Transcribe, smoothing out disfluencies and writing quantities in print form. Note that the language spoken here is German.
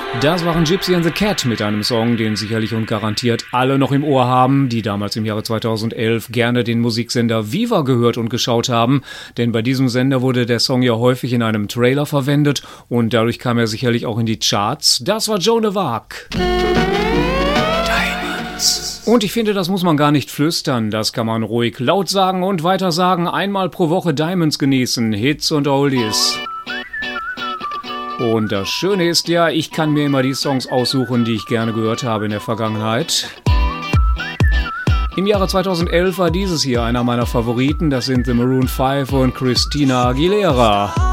Das waren Gypsy and the Cat mit einem Song, den sicherlich und garantiert alle noch im Ohr haben, die damals im Jahre 2011 gerne den Musiksender Viva gehört und geschaut haben. Denn bei diesem Sender wurde der Song ja häufig in einem Trailer verwendet und dadurch kam er sicherlich auch in die Charts. Das war Joan of Arc. Diamonds. Und ich finde, das muss man gar nicht flüstern. Das kann man ruhig laut sagen und weiter sagen. Einmal pro Woche Diamonds genießen. Hits und Oldies. Und das Schöne ist ja, ich kann mir immer die Songs aussuchen, die ich gerne gehört habe in der Vergangenheit. Im Jahre 2011 war dieses hier einer meiner Favoriten. Das sind The Maroon 5 und Christina Aguilera.